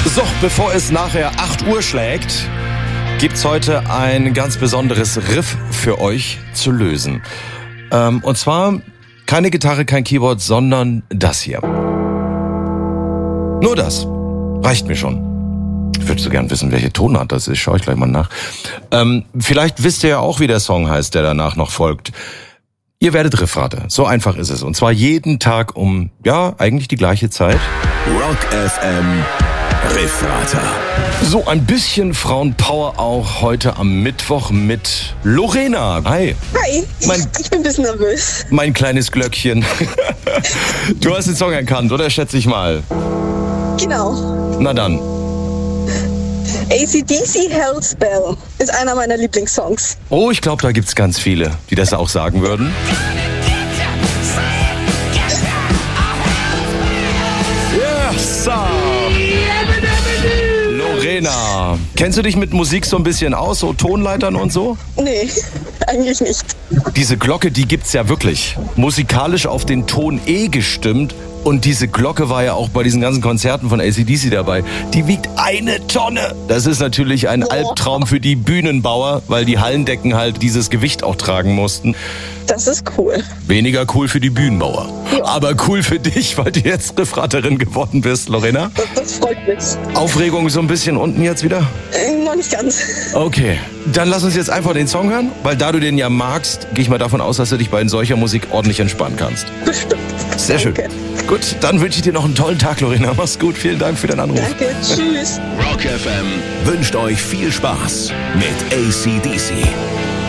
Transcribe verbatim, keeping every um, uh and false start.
So, bevor es nachher acht Uhr schlägt, gibt's heute ein ganz besonderes Riff für euch zu lösen. Ähm, und zwar keine Gitarre, kein Keyboard, sondern das hier. Nur das. Reicht mir schon. Ich würde so gern wissen, welche Tonart das ist. Schau ich gleich mal nach. Ähm, vielleicht wisst ihr ja auch, wie der Song heißt, der danach noch folgt. Ihr werdet Riffrater. So einfach ist es. Und zwar jeden Tag um, ja, eigentlich die gleiche Zeit. Rock F M Riffrater. So ein bisschen Frauenpower auch heute am Mittwoch mit Lorena. Hi. Hi, Mein, ich bin ein bisschen nervös. Mein kleines Glöckchen. Du hast den Song erkannt, oder? Schätze ich mal. Genau. Na dann. A C D C Hell's Bell ist einer meiner Lieblingssongs. Oh, ich glaube, da gibt's ganz viele, die das auch sagen würden. Yes, sir. Lorena, kennst du dich mit Musik so ein bisschen aus, so Tonleitern und so? Nee, eigentlich nicht. Diese Glocke, die gibt's ja wirklich. Musikalisch auf den Ton E gestimmt. Und diese Glocke war ja auch bei diesen ganzen Konzerten von A C D C dabei. Die wiegt eine Tonne. Das ist natürlich ein Albtraum für die Bühnenbauer, weil die Hallendecken halt dieses Gewicht auch tragen mussten. Das ist cool. Weniger cool für die Bühnenbauer. Ja. Aber cool für dich, weil du jetzt Riffraterin geworden bist, Lorena. Das, das freut mich. Aufregung so ein bisschen unten jetzt wieder? Äh, noch nicht ganz. Okay, dann lass uns jetzt einfach den Song hören, weil da du den ja magst, gehe ich mal davon aus, dass du dich bei solcher Musik ordentlich entspannen kannst. Bestimmt. Sehr schön. Danke. Gut, dann wünsche ich dir noch einen tollen Tag, Lorena. Mach's gut, vielen Dank für deinen Anruf. Danke, tschüss. Rock F M wünscht euch viel Spaß mit A C D C.